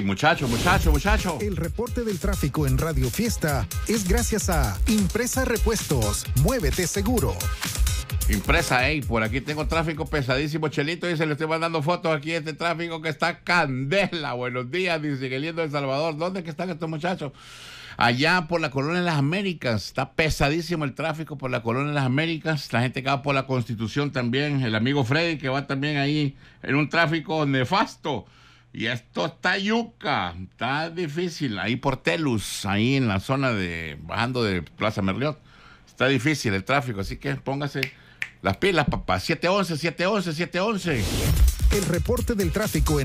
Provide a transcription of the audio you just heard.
muchacho. El reporte del tráfico en Radio Fiesta es gracias a Impresa Repuestos. Muévete seguro. Impresa, por aquí tengo tráfico pesadísimo, Chelito, y se le estoy mandando fotos aquí de este tráfico que está candela. Buenos días, dice que lindo El Salvador. ¿Dónde que están estos muchachos? Allá por la Colonia de las Américas, está pesadísimo el tráfico por la Colonia de las Américas. La gente que va por la Constitución también, el amigo Freddy que va también ahí en un tráfico nefasto. Y esto está yuca, está difícil. Ahí por Telus, ahí en la zona de, bajando de Plaza Merliot, está difícil el tráfico, así que póngase las pilas, papá. 711. El reporte del tráfico en